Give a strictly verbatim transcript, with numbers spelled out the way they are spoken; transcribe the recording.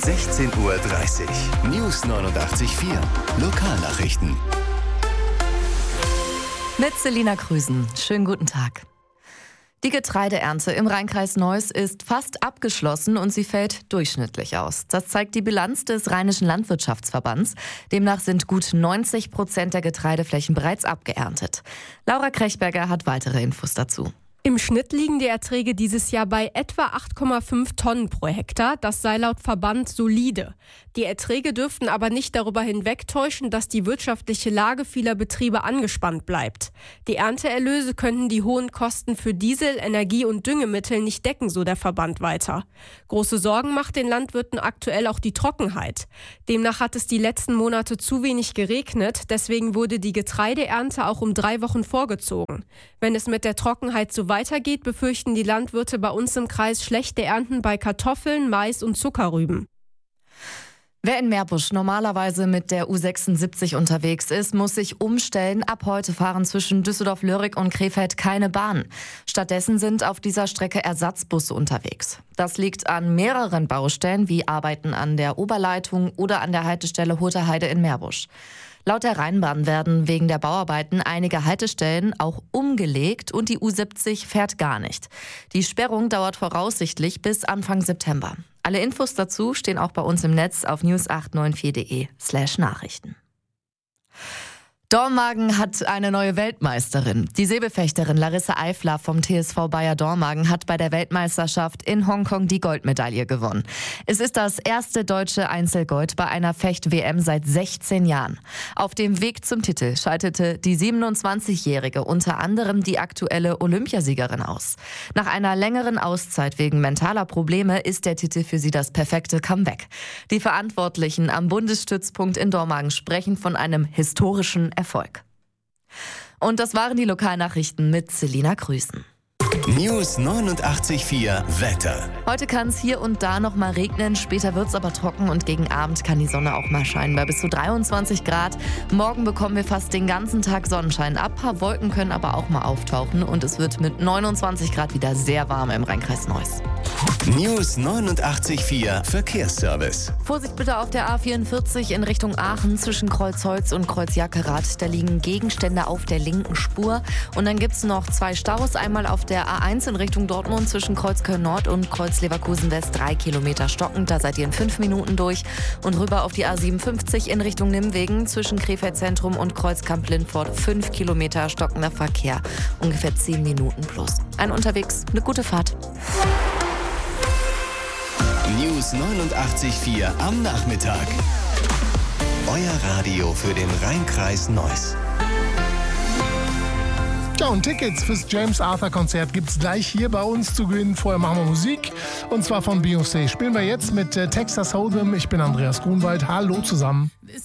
sechzehn Uhr dreißig. News neunundachtzig Komma vier. Lokalnachrichten. Mit Selina Krüsen. Schönen guten Tag. Die Getreideernte im Rheinkreis Neuss ist fast abgeschlossen und sie fällt durchschnittlich aus. Das zeigt die Bilanz des Rheinischen Landwirtschaftsverbands. Demnach sind gut neunzig Prozent der Getreideflächen bereits abgeerntet. Laura Krechberger hat weitere Infos dazu. Im Schnitt liegen die Erträge dieses Jahr bei etwa acht Komma fünf Tonnen pro Hektar. Das sei laut Verband solide. Die Erträge dürften aber nicht darüber hinwegtäuschen, dass die wirtschaftliche Lage vieler Betriebe angespannt bleibt. Die Ernteerlöse könnten die hohen Kosten für Diesel, Energie und Düngemittel nicht decken, so der Verband weiter. Große Sorgen macht den Landwirten aktuell auch die Trockenheit. Demnach hat es die letzten Monate zu wenig geregnet. Deswegen wurde die Getreideernte auch um drei Wochen vorgezogen. Wenn es mit der Trockenheit so weitergeht, befürchten die Landwirte bei uns im Kreis schlechte Ernten bei Kartoffeln, Mais und Zuckerrüben. Wer in Meerbusch normalerweise mit der U sechsundsiebzig unterwegs ist, muss sich umstellen. Ab heute fahren zwischen Düsseldorf-Lörrick und Krefeld keine Bahnen. Stattdessen sind auf dieser Strecke Ersatzbusse unterwegs. Das liegt an mehreren Baustellen, wie Arbeiten an der Oberleitung oder an der Haltestelle Hurterheide in Meerbusch. Laut der Rheinbahn werden wegen der Bauarbeiten einige Haltestellen auch umgelegt und die U siebzig fährt gar nicht. Die Sperrung dauert voraussichtlich bis Anfang September. Alle Infos dazu stehen auch bei uns im Netz auf news acht neun vier punkt de slash Nachrichten. Dormagen hat eine neue Weltmeisterin. Die Säbelfechterin Larissa Eifler vom T S V Bayer Dormagen hat bei der Weltmeisterschaft in Hongkong die Goldmedaille gewonnen. Es ist das erste deutsche Einzelgold bei einer Fecht-W M seit sechzehn Jahren. Auf dem Weg zum Titel schaltete die siebenundzwanzigjährige unter anderem die aktuelle Olympiasiegerin aus. Nach einer längeren Auszeit wegen mentaler Probleme ist der Titel für sie das perfekte Comeback. Die Verantwortlichen am Bundesstützpunkt in Dormagen sprechen von einem historischen Erfolg. Und das waren die Lokalnachrichten mit Selina Krüsen. News neunundachtzig Komma vier Wetter. Heute kann es hier und da noch mal regnen, später wird es aber trocken und gegen Abend kann die Sonne auch mal scheinen bei bis zu dreiundzwanzig Grad. Morgen bekommen wir fast den ganzen Tag Sonnenschein. Ein paar Wolken können aber auch mal auftauchen und es wird mit neunundzwanzig Grad wieder sehr warm im Rheinkreis Neuss. News neunundachtzig Komma vier Verkehrsservice. Vorsicht bitte auf der A vierundvierzig in Richtung Aachen zwischen Kreuzholz und Kreuzjackerath. Da liegen Gegenstände auf der linken Spur. Und dann gibt es noch zwei Staus. Einmal auf der A eins in Richtung Dortmund zwischen Kreuzköln Nord und Kreuz Leverkusen West. Drei Kilometer stockend, da seid ihr in fünf Minuten durch. Und rüber auf die A siebenundfünfzig in Richtung Nimwegen zwischen Krefeld Zentrum und Kreuzkamp-Lindfort. Fünf Kilometer stockender Verkehr. Ungefähr zehn Minuten plus. Ein unterwegs, eine gute Fahrt. News neunundachtzig Komma vier am Nachmittag. Euer Radio für den Rheinkreis Neuss. Ja, und Tickets fürs James Arthur Konzert gibt's gleich hier bei uns zu gewinnen. Vorher machen wir Musik und zwar von Beyoncé. Spielen wir jetzt mit äh, Texas Hold'em. Ich bin Andreas Grunwald. Hallo zusammen.